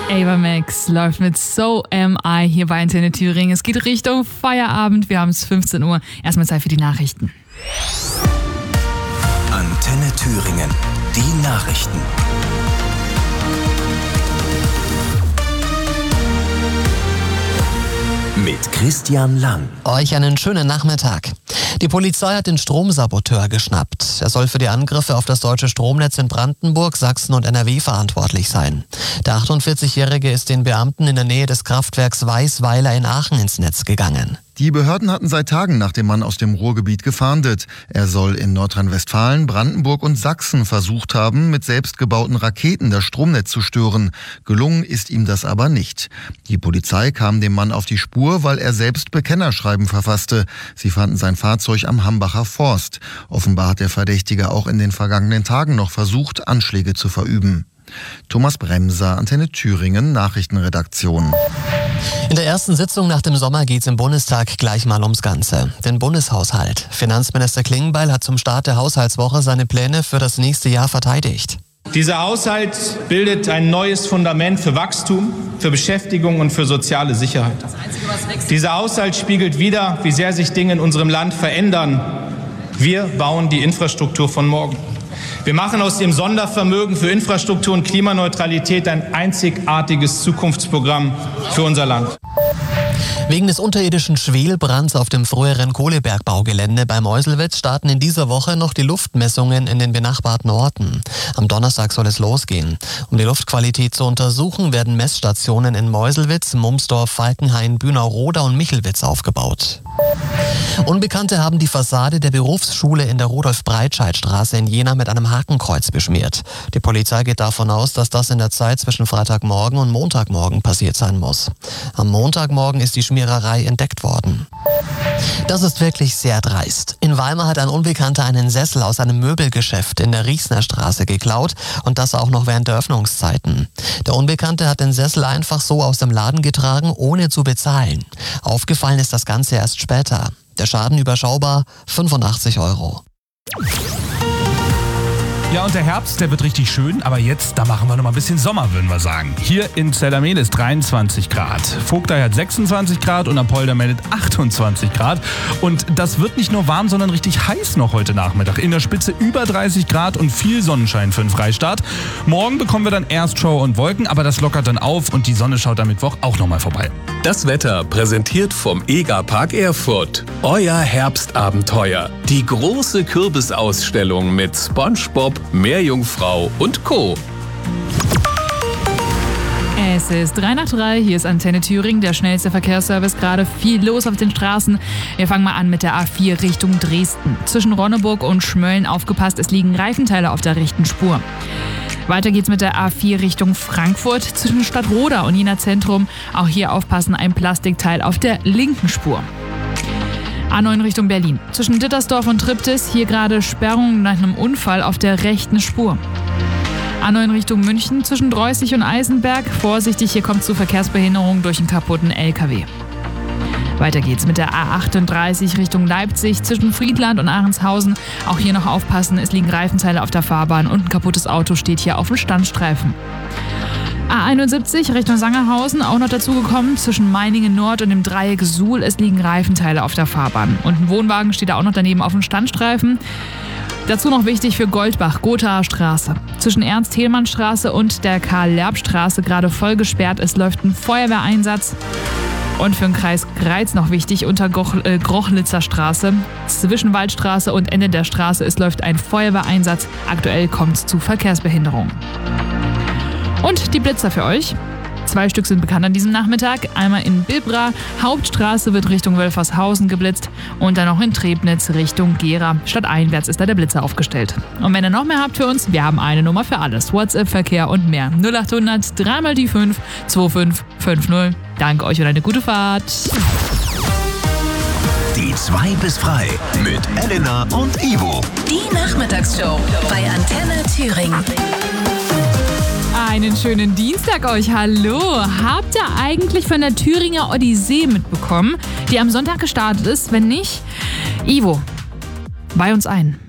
Ava Max läuft mit So Am I hier bei Antenne Thüringen. Es geht Richtung Feierabend. Wir haben es 15 Uhr. Erstmal Zeit für die Nachrichten. Antenne Thüringen. Die Nachrichten. Mit Christian Lang. Euch einen schönen Nachmittag. Die Polizei hat den Stromsaboteur geschnappt. Er soll für die Angriffe auf das deutsche Stromnetz in Brandenburg, Sachsen und NRW verantwortlich sein. Der 48-Jährige ist den Beamten in der Nähe des Kraftwerks Weißweiler in Aachen ins Netz gegangen. Die Behörden hatten seit Tagen nach dem Mann aus dem Ruhrgebiet gefahndet. Er soll in Nordrhein-Westfalen, Brandenburg und Sachsen versucht haben, mit selbstgebauten Raketen das Stromnetz zu stören. Gelungen ist ihm das aber nicht. Die Polizei kam dem Mann auf die Spur, weil er selbst Bekennerschreiben verfasste. Sie fanden sein Fahrzeug am Hambacher Forst. Offenbar hat der Verdächtige auch in den vergangenen Tagen noch versucht, Anschläge zu verüben. Thomas Bremser, Antenne Thüringen, Nachrichtenredaktion. In der ersten Sitzung nach dem Sommer geht es im Bundestag gleich mal ums Ganze. Den Bundeshaushalt. Finanzminister Klingbeil hat zum Start der Haushaltswoche seine Pläne für das nächste Jahr verteidigt. Dieser Haushalt bildet ein neues Fundament für Wachstum, für Beschäftigung und für soziale Sicherheit. Dieser Haushalt spiegelt wider, wie sehr sich Dinge in unserem Land verändern. Wir bauen die Infrastruktur von morgen. Wir machen aus dem Sondervermögen für Infrastruktur und Klimaneutralität ein einzigartiges Zukunftsprogramm für unser Land. Wegen des unterirdischen Schwelbrands auf dem früheren Kohlebergbaugelände bei Meuselwitz starten in dieser Woche noch die Luftmessungen in den benachbarten Orten. Am Donnerstag soll es losgehen. Um die Luftqualität zu untersuchen, werden Messstationen in Meuselwitz, Mumsdorf, Falkenhain, Bünau-Roda und Michelwitz aufgebaut. Unbekannte haben die Fassade der Berufsschule in der Rudolf-Breitscheid-Straße in Jena mit einem Hakenkreuz beschmiert. Die Polizei geht davon aus, dass das in der Zeit zwischen Freitagmorgen und Montagmorgen passiert sein muss. Am Montagmorgen ist die Schmiererei entdeckt worden. Das ist wirklich sehr dreist. In Weimar hat ein Unbekannter einen Sessel aus einem Möbelgeschäft in der Riechner Straße geklaut und das auch noch während der Öffnungszeiten. Der Unbekannte hat den Sessel einfach so aus dem Laden getragen, ohne zu bezahlen. Aufgefallen ist das Ganze erst später. Der Schaden überschaubar, 85 €. Ja, und der Herbst, der wird richtig schön, aber jetzt, da machen wir noch mal ein bisschen Sommer, würden wir sagen. Hier in Zellermehl ist 23 Grad. Vogtei hat 26 Grad und Apolda meldet 28 Grad. Und das wird nicht nur warm, sondern richtig heiß noch heute Nachmittag. In der Spitze über 30 Grad und viel Sonnenschein für den Freistaat. Morgen bekommen wir dann erst Schauer und Wolken, aber das lockert dann auf und die Sonne schaut am Mittwoch auch noch mal vorbei. Das Wetter präsentiert vom EGA-Park Erfurt. Euer Herbstabenteuer. Die große Kürbisausstellung mit SpongeBob, Meerjungfrau und Co. Es ist 3 nach 3, hier ist Antenne Thüringen, der schnellste Verkehrsservice, gerade viel los auf den Straßen. Wir fangen mal an mit der A4 Richtung Dresden. Zwischen Ronneburg und Schmölln aufgepasst, es liegen Reifenteile auf der rechten Spur. Weiter geht's mit der A4 Richtung Frankfurt, zwischen Stadtroda und Jena Zentrum. Auch hier aufpassen, ein Plastikteil auf der linken Spur. A9 Richtung Berlin. Zwischen Dittersdorf und Triptis, hier gerade Sperrung nach einem Unfall auf der rechten Spur. A9 Richtung München, zwischen Dreußig und Eisenberg. Vorsichtig, hier kommt zu Verkehrsbehinderung durch einen kaputten LKW. Weiter geht's mit der A38 Richtung Leipzig, zwischen Friedland und Ahrenshausen. Auch hier noch aufpassen, es liegen Reifenteile auf der Fahrbahn und ein kaputtes Auto steht hier auf dem Standstreifen. A71 Richtung Sangerhausen, auch noch dazugekommen, zwischen Meiningen Nord und dem Dreieck Suhl. Es liegen Reifenteile auf der Fahrbahn. Und ein Wohnwagen steht da auch noch daneben auf dem Standstreifen. Dazu noch wichtig für Goldbach, Gothaer Straße. Zwischen Ernst-Thälmann-Straße und der Karl-Lerb-Straße gerade voll gesperrt. Es läuft ein Feuerwehreinsatz. Und für den Kreis Greiz noch wichtig, unter Grochlitzer Straße, zwischen Waldstraße und Ende der Straße, es läuft ein Feuerwehreinsatz. Aktuell kommt es zu Verkehrsbehinderung. Und die Blitzer für euch. 2 Stück sind bekannt an diesem Nachmittag. Einmal in Bibra, Hauptstraße wird Richtung Wölfershausen geblitzt und dann noch in Trebnitz Richtung Gera. Stadteinwärts ist da der Blitzer aufgestellt. Und wenn ihr noch mehr habt für uns, wir haben eine Nummer für alles. WhatsApp, Verkehr und mehr. 0800 3 mal die 5 2550. Danke euch und eine gute Fahrt. Die 2 bis frei mit Elena und Ivo. Die Nachmittagsshow bei Antenne Thüringen. Einen schönen Dienstag euch, hallo. Habt ihr eigentlich von der Thüringer Odyssee mitbekommen, die am Sonntag gestartet ist? Wenn nicht, Ivo, weih uns ein.